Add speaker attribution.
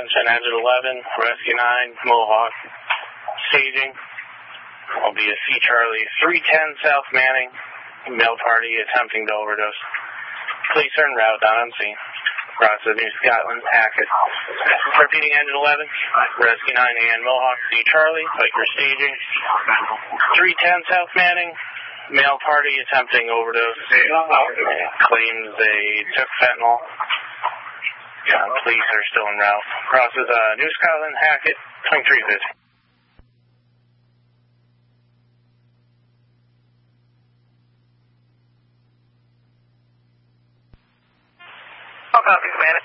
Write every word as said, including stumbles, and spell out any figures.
Speaker 1: attention, engine eleven, rescue nine, Mohawk, staging. Will be a C Charlie three ten South Manning, male party attempting to overdose. Police are en route, not on scene. Across the New Scotland, Hackett. Repeating, engine eleven, rescue nine and Mohawk, C Charlie, biker staging. three ten South Manning, male party attempting overdose. Claims they took fentanyl. Uh, police are still en route. Crosses uh, New Scotland, Hackett, twenty-three fifty.
Speaker 2: I'll copy, Commander.